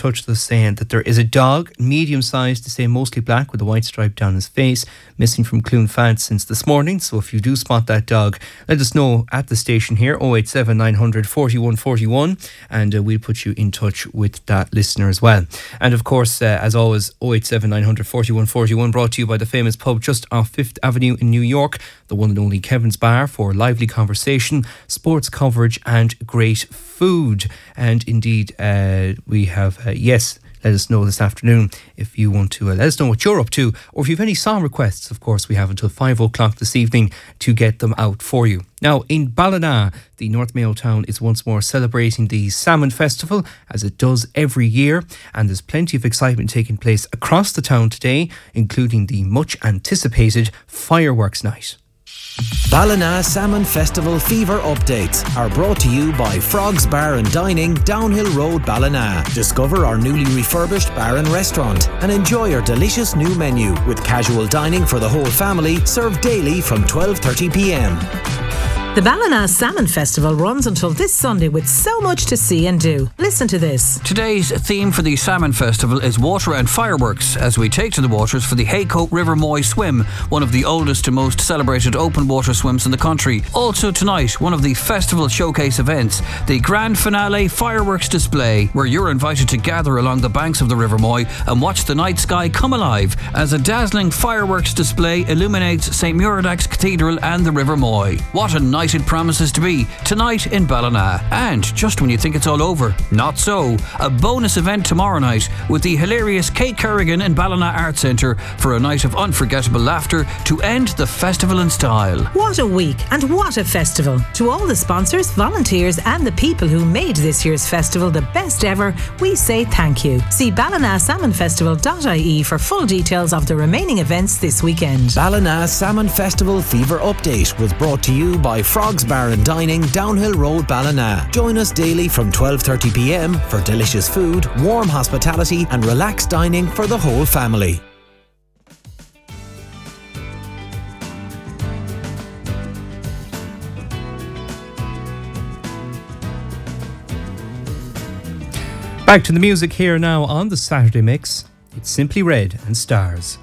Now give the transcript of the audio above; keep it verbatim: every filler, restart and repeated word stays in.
touch with us saying that there is a dog, medium-sized, to say mostly black, with a white stripe down his face, missing from Clonfad since this morning. So if you do spot that dog, let us know at the station here, oh eight seven nine hundred forty-one forty-one, and uh, we'll put you in touch with that listener as well. And of course, uh, as always, oh eight seven nine hundred forty-one forty-one, brought to you by the famous pub just off Fifth Avenue in New York, the one and only Kevin's Bar, for lively conversation, sports coverage and great food. And indeed, uh, we have, uh, yes, let us know this afternoon if you want to uh, let us know what you're up to, or if you have any song requests. Of course, we have until five o'clock this evening to get them out for you. Now, in Ballina, the North Mayo town is once more celebrating the Salmon Festival, as it does every year, and there's plenty of excitement taking place across the town today, including the much anticipated fireworks night. Ballina Salmon Festival Fever updates are brought to you by Frogs Bar and Dining, Downhill Road, Ballina. Discover our newly refurbished bar and restaurant and enjoy our delicious new menu with casual dining for the whole family, served daily from twelve thirty p m. The Ballina Salmon Festival runs until this Sunday with so much to see and do. Listen to this. Today's theme for the Salmon Festival is water and fireworks, as we take to the waters for the Haycote River Moy Swim, one of the oldest and most celebrated open water swims in the country. Also tonight, one of the festival showcase events, the grand finale fireworks display, where you're invited to gather along the banks of the River Moy and watch the night sky come alive as a dazzling fireworks display illuminates Saint Muradach's Cathedral and the River Moy. What a night it promises to be tonight in Ballina. And just when you think it's all over, not so. A bonus event tomorrow night with the hilarious Kate Kerrigan in Ballina Arts Centre for a night of unforgettable laughter to end the festival in style. What a week and what a festival. To all the sponsors, volunteers and the people who made this year's festival the best ever, we say thank you. See ballina salmon festival dot I E for full details of the remaining events this weekend. Ballina Salmon Festival Fever Update was brought to you by Frogs Bar and Dining, Downhill Road, Ballina. Join us daily from twelve thirty p m for delicious food, warm hospitality and relaxed dining for the whole family. Back to the music here now on the Saturday Mix. It's Simply Red and Stars.